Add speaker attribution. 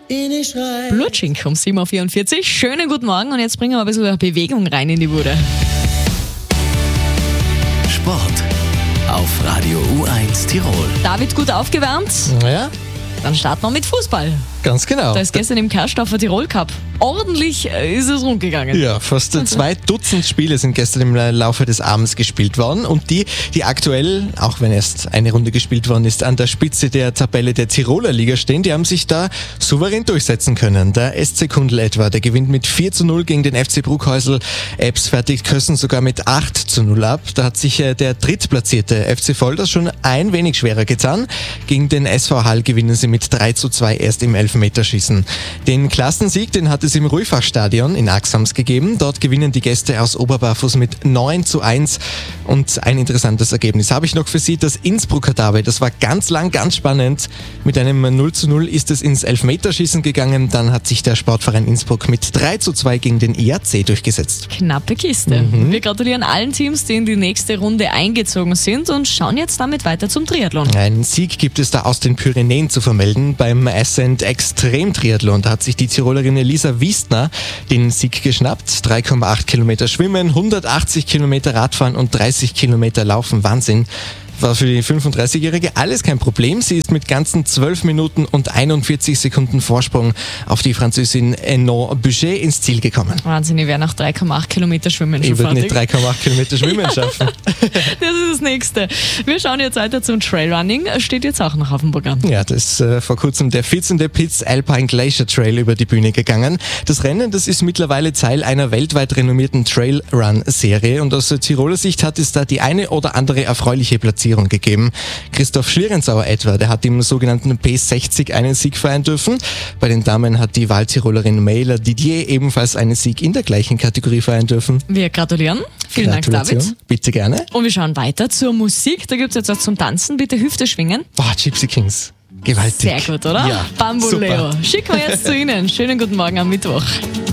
Speaker 1: Blutschink um 7.44 Uhr. Schönen guten Morgen und jetzt bringen wir ein bisschen Bewegung rein in die Bude.
Speaker 2: Sport auf Radio U1 Tirol.
Speaker 1: David, gut aufgewärmt?
Speaker 3: Ja,
Speaker 1: Dann starten wir mit Fußball.
Speaker 3: ganz genau.
Speaker 1: Da ist gestern im Kerstoffer Tirol Cup. Ordentlich ist es rundgegangen.
Speaker 3: Ja, fast 2 Dutzend Spiele sind gestern im Laufe des Abends gespielt worden und die aktuell, auch wenn erst eine Runde gespielt worden ist, an der Spitze der Tabelle der Tiroler Liga stehen, die haben sich da souverän durchsetzen können. Der SC Kundl etwa, der gewinnt mit 4:0 gegen den FC Bruchhäusl. Ebbs fertigt Kössen sogar mit 8:0 ab. Da hat sich der drittplatzierte FC Volders schon ein wenig schwerer getan. Gegen den SV Hall gewinnen sie mit 3:2 erst im Elfmeterschießen. Den Klassensieg, den hat es im Ruifach-Stadion in Axams gegeben. Dort gewinnen die Gäste aus Oberbarfuß mit 9:1. Und ein interessantes Ergebnis habe ich noch für Sie. Das Innsbrucker Derby, das war ganz lang, ganz spannend. Mit einem 0:0 ist es ins Elfmeterschießen gegangen. Dann hat sich der Sportverein Innsbruck mit 3:2 gegen den EAC durchgesetzt.
Speaker 1: Knappe Kiste. Wir gratulieren allen Teams, die in die nächste Runde eingezogen sind und schauen jetzt damit weiter zum Triathlon.
Speaker 3: Einen Sieg gibt es da aus den Pyrenäen zu vermelden beim Ascent Extrem Triathlon. Da hat sich die Tirolerin Elisa Wiestner den Sieg geschnappt. 3,8 Kilometer Schwimmen, 180 Kilometer Radfahren und 30 Kilometer Laufen. Wahnsinn. War für die 35-Jährige alles kein Problem. Sie ist mit ganzen 12 Minuten und 41 Sekunden Vorsprung auf die Französin Henon Buget ins Ziel gekommen.
Speaker 1: Wahnsinn, ich werde nach 3,8 Kilometer schwimmen schon
Speaker 3: Ich würde
Speaker 1: fertig.
Speaker 3: nicht 3,8 Kilometer schwimmen schaffen.
Speaker 1: Das ist das Nächste. Wir schauen jetzt weiter zum Trailrunning. Steht jetzt auch noch auf dem Programm.
Speaker 3: Ja, das ist vor kurzem der 14. Pitts Alpine Glacier Trail über die Bühne gegangen. Das Rennen, das ist mittlerweile Teil einer weltweit renommierten Trailrun-Serie und aus Tiroler Sicht hat es da die eine oder andere erfreuliche Platzierung gegeben. Christoph Schlierenzauer etwa, der hat im sogenannten P60 einen Sieg feiern dürfen. Bei den Damen hat die Wahltirolerin Mailer Didier ebenfalls einen Sieg in der gleichen Kategorie feiern dürfen.
Speaker 1: Wir gratulieren. Vielen Dank,
Speaker 3: Gratulation.
Speaker 1: David.
Speaker 3: Bitte gerne.
Speaker 1: Und wir schauen weiter zur Musik. Da gibt es jetzt was zum Tanzen. Bitte Hüfte schwingen.
Speaker 3: Boah, Gypsy Kings. Gewaltig.
Speaker 1: Sehr gut, oder?
Speaker 3: Ja,
Speaker 1: Bambuleo.
Speaker 3: super.
Speaker 1: Schicken wir jetzt zu Ihnen. Schönen guten Morgen am Mittwoch.